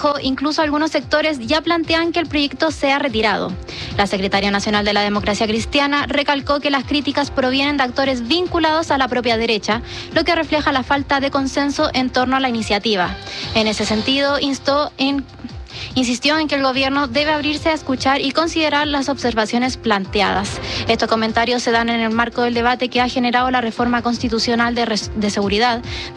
dijo, incluso algunos sectores ya plantean que el proyecto sea retirado. La Secretaria Nacional de la Democracia Cristiana recalcó que las críticas provienen de actores vinculados a la propia derecha, lo que refleja la falta de consenso en torno a la iniciativa. En ese sentido, insistió en que el gobierno debe abrirse a escuchar y considerar las observaciones planteadas. Estos comentarios se dan en el marco del debate que ha generado la reforma constitucional de seguridad,